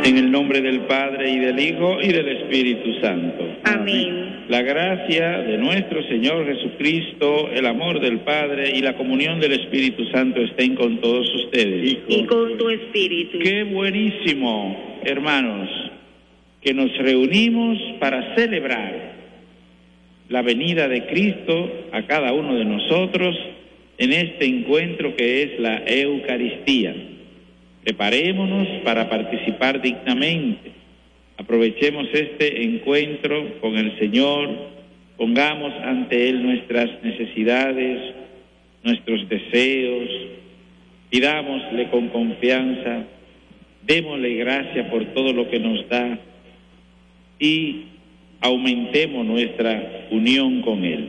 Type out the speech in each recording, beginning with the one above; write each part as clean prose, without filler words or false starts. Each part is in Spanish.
En el nombre del Padre, y del Hijo, y del Espíritu Santo. Amén. La gracia de nuestro Señor Jesucristo, el amor del Padre y la comunión del Espíritu Santo estén con todos ustedes. Y con tu espíritu. Qué buenísimo, hermanos, que nos reunimos para celebrar la venida de Cristo a cada uno de nosotros en este encuentro que es la Eucaristía. Preparémonos para participar dignamente. Aprovechemos este encuentro con el Señor, pongamos ante Él nuestras necesidades, nuestros deseos, pidámosle con confianza, démosle gracias por todo lo que nos da y aumentemos nuestra unión con Él.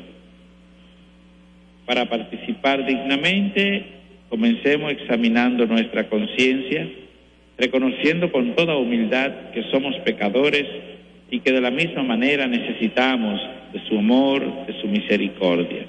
Para participar dignamente, comencemos examinando nuestra conciencia, reconociendo con toda humildad que somos pecadores y que de la misma manera necesitamos de su amor, de su misericordia.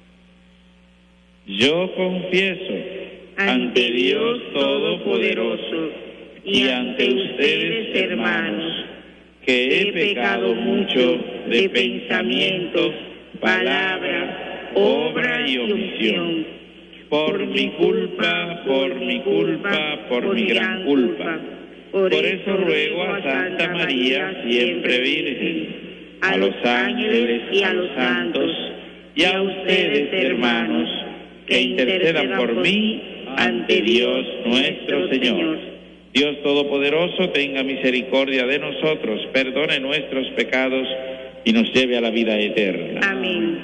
Yo confieso ante Dios Todopoderoso y ante ustedes, hermanos, que he pecado mucho de pensamiento, palabra, obra y omisión. Por mi culpa, por mi gran culpa. Por eso ruego a Santa María, siempre Virgen, a los ángeles y a los santos, y a ustedes, hermanos, que intercedan por mí ante Dios nuestro Señor. Dios Todopoderoso, tenga misericordia de nosotros, perdone nuestros pecados y nos lleve a la vida eterna. Amén.